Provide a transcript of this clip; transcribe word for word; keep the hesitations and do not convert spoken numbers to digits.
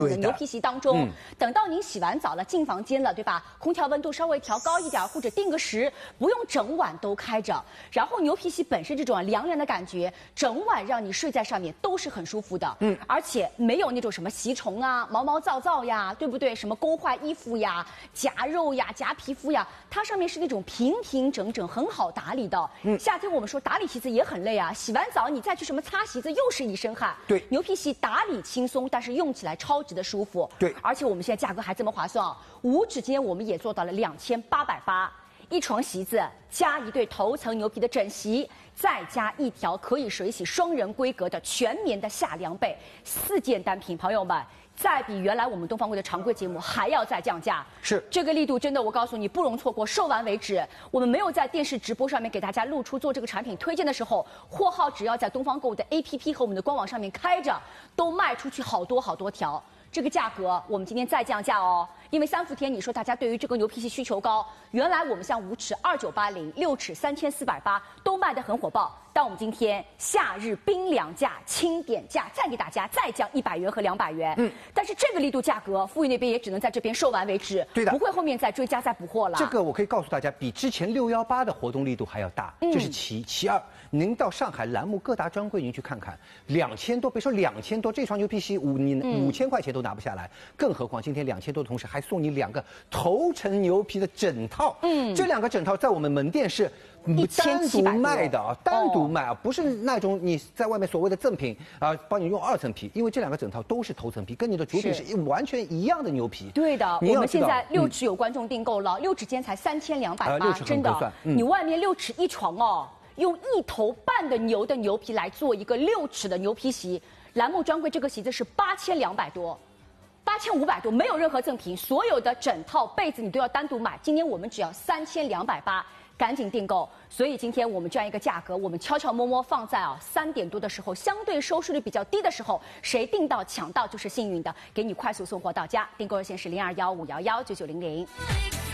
的牛皮席当中，嗯、等到您洗完澡了，进房间了，对吧？空调温度稍微调高一点，或者定个时，不用整晚都开着。然后牛皮席本身这种凉凉的感觉，整晚让你睡在上面都是很舒服的。嗯，而且没有那种什么吸虫啊、毛毛躁躁呀，对不对？什么勾坏衣服呀、夹肉呀、夹皮肤呀，它上面是那种平平整整、很好打理的。嗯，夏天我们说打理席子也很累啊，洗完澡你再去什么擦席子，又是一身汗。 对， 牛皮席打理轻松，但是用起来超级的舒服。 对， 而且我们现在价格还这么划算啊！五指间我们也做到了两千八百八，一床席子加一对头层牛皮的枕席，再加一条可以水洗双人规格的全棉的夏凉被，四件单品，朋友们。再比原来我们东方柜的常规节目还要再降价， 是这个力度真的，我告诉你不容错过，售完为止。我们没有在电视直播上面给大家露出做这个产品推荐的时候，货号只要在东方购物的 A P P 和我们的官网上面开着，都卖出去好多好多条。这个价格我们今天再降价哦，因为三伏天你说大家对于这个牛皮席需求高，原来我们像五尺二九八零、六尺三千四百八都卖得很火爆，但我们今天夏日冰凉价、清点价再给大家再降一百元和两百元。嗯，但是这个力度价格，富裕那边也只能在这边售完为止， 对的， 不会后面再追加再补货了。 这个我可以告诉大家，比之前六幺八的活动力度还要大，嗯、这是其其二。您到上海栏目各大专柜您去看看，两千多，别说两千多，这双牛皮席五你五千块钱都拿不下来，更何况今天两千多的同时还送你两个头层牛皮的枕套，嗯，这两个枕套在我们门店是单独卖的啊，单独卖啊，不是那种你在外面所谓的赠品啊，帮你用二层皮，因为这两个枕套都是头层皮，跟你的主品是完全一样的牛皮。 对的，我们现在六尺有观众订购了，六尺间才三千两百八，真的，你外面六尺一床哦。用一头半的牛的牛皮来做一个六尺的牛皮席，栏目专柜这个席子是八千两百多，八千五百多，没有任何赠品，所有的枕套被子你都要单独买。今天我们只要三千两百八，赶紧订购。所以今天我们这样一个价格，我们悄悄摸摸放在啊三点多的时候，相对收视率比较低的时候，谁订到抢到就是幸运的，给你快速送货到家。订购热线是零二幺五幺幺九九零零。